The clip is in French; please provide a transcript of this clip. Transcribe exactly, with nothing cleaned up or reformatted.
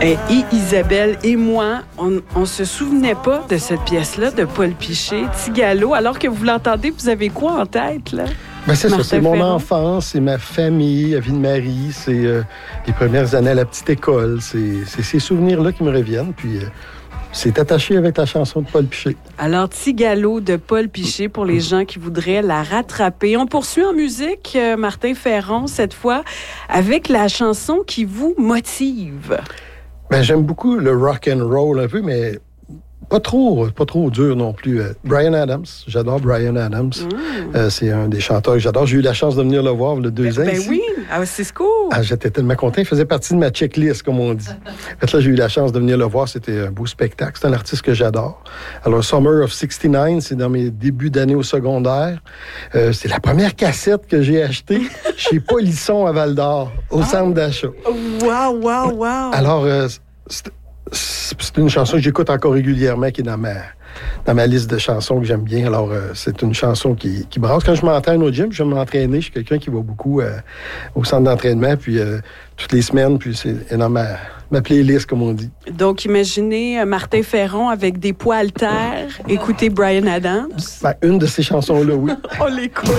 Et Isabelle et moi, on ne se souvenait pas de cette pièce-là de Paul Piché, Tigalo. Alors que vous l'entendez, vous avez quoi en tête, là? Ben c'est Martin ça, c'est mon Ferron. enfance, c'est ma famille, la vie de Marie, c'est euh, les premières années à la petite école. C'est, c'est ces souvenirs-là qui me reviennent. Puis euh, c'est attaché avec la chanson de Paul Piché. Alors, Tigalo de Paul Piché pour les gens qui voudraient la rattraper. On poursuit en musique, euh, Martin Ferron, cette fois, avec la chanson qui vous motive. Ben, j'aime beaucoup le rock and roll un peu, mais pas trop, pas trop dur non plus. Euh, Bryan Adams, j'adore Bryan Adams. Mm. Euh, c'est un des chanteurs que j'adore. J'ai eu la chance de venir le voir il y a deux ben, ans Ben ici. oui, ah, c'est cool. Ah, j'étais tellement content. Il faisait partie de ma checklist, comme on dit. En fait, là, j'ai eu la chance de venir le voir. C'était un beau spectacle. C'est un artiste que j'adore. Alors, Summer of soixante-dix-neuf, c'est dans mes débuts d'année au secondaire. Euh, c'est la première cassette que j'ai achetée chez Polisson à Val-d'Or, au ah. centre d'achat. Wow, wow, wow. Alors, euh, c'est, c'est une chanson que j'écoute encore régulièrement, qui est dans ma, dans ma liste de chansons que j'aime bien. Alors, euh, c'est une chanson qui, qui brasse. Quand je m'entraîne au gym, je vais m'entraîner. Je suis quelqu'un qui va beaucoup euh, au centre d'entraînement, puis euh, toutes les semaines, puis c'est dans ma, ma playlist, comme on dit. Donc, imaginez Martin Ferron avec des poids haltères, écouter Bryan Adams. Ben, une de ces chansons-là, oui. On l'écoute.